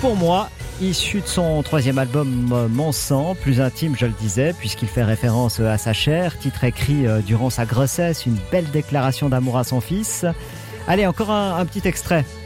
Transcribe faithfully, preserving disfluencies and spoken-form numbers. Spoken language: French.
pour moi, issu de son troisième album Mon sang, plus intime je le disais, puisqu'il fait référence à sa chair, titre écrit durant sa grossesse, une belle déclaration d'amour à son fils. Allez, encore un, un petit extrait.